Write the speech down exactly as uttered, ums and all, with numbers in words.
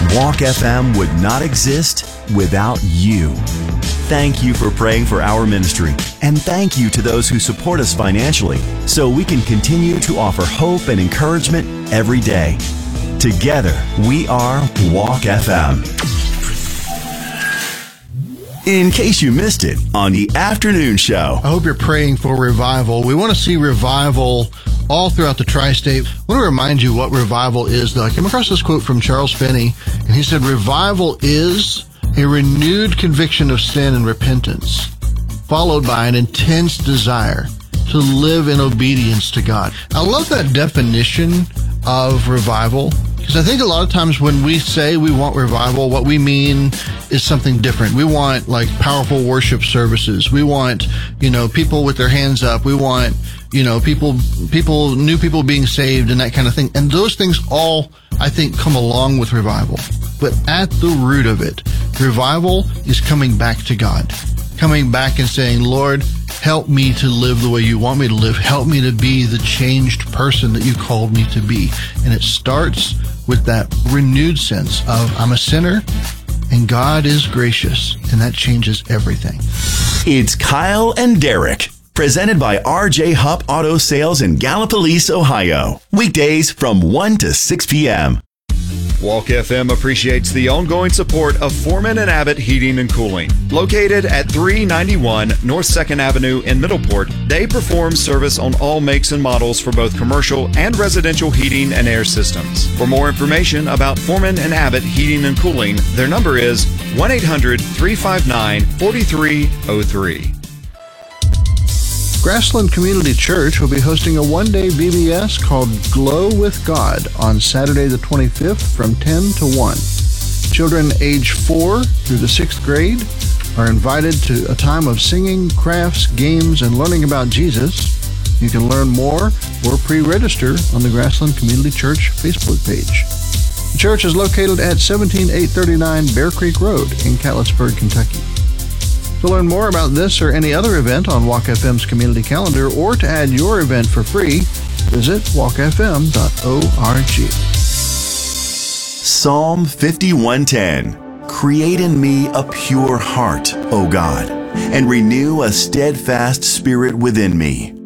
Walk F M would not exist without you. Thank you for praying for our ministry, and thank you to those who support us financially so we can continue to offer hope and encouragement every day. Together, we are Walk F M. In case you missed it on the afternoon show. I hope you're praying for revival. We want to see revival all throughout the tri-state. I want to remind you what revival is, though. I came across this quote from Charles Finney, and he said, revival is a renewed conviction of sin and repentance, followed by an intense desire to live in obedience to God. I love that definition of revival, because I think a lot of times when we say we want revival, what we mean is something different. We want like powerful worship services. We want, you know, people with their hands up. We want, you know, people, people, new people being saved and that kind of thing. And those things all, I think, come along with revival. But at the root of it, revival is coming back to God, coming back and saying, Lord, help me to live the way you want me to live. Help me to be the changed person that you called me to be. And it starts with that renewed sense of I'm a sinner and God is gracious, and that changes everything. It's Kyle and Derek, presented by R J Hupp Auto Sales in Gallipolis, Ohio. Weekdays from one to six p.m. Walk F M appreciates the ongoing support of Foreman and Abbott Heating and Cooling. Located at three ninety-one North second Avenue in Middleport, they perform service on all makes and models for both commercial and residential heating and air systems. For more information about Foreman and Abbott Heating and Cooling, their number is one eight hundred, three five nine, four three zero three. Grassland Community Church will be hosting a one-day V B S called Glow with God on Saturday the twenty-fifth from ten to one. Children age four through the sixth grade are invited to a time of singing, crafts, games, and learning about Jesus. You can learn more or pre-register on the Grassland Community Church Facebook page. The church is located at seventeen eight thirty-nine Bear Creek Road in Catlettsburg, Kentucky. To learn more about this or any other event on Walk F M's community calendar, or to add your event for free, visit walk f m dot org. Psalm fifty-one ten. Create in me a pure heart, O God, and renew a steadfast spirit within me.